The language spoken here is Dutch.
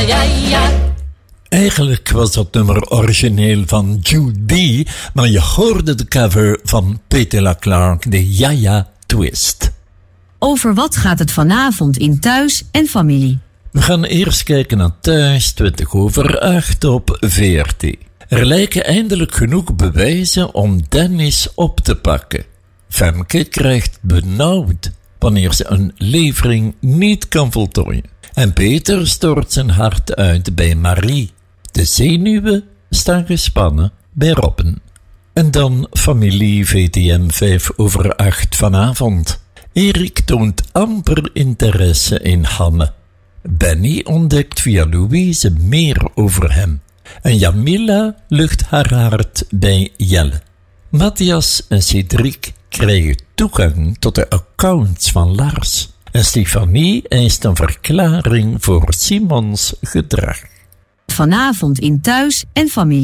ja, ja. Eigenlijk was dat nummer origineel van Judy, maar je hoorde de cover van Petula Clark, de Ja Ja Twist. Over wat gaat het vanavond in Thuis en Familie? We gaan eerst kijken naar Thuis, 20:08 op VRT. Er lijken eindelijk genoeg bewijzen om Dennis op te pakken. Femke krijgt benauwd wanneer ze een levering niet kan voltooien. En Peter stort zijn hart uit bij Marie. De zenuwen staan gespannen bij Robben. En dan familie VTM 5:08 vanavond. Erik toont amper interesse in Hanne. Benny ontdekt via Louise meer over hem. En Jamila lucht haar hart bij Jelle. Matthias en Cedric krijgen toegang tot de accounts van Lars. En Stefanie eist een verklaring voor Simons gedrag. Vanavond in Thuis en Familie.